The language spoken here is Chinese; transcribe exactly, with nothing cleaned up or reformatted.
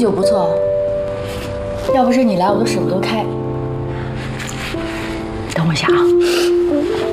酒不错，要不是你来，我都舍不得开。等我一下啊。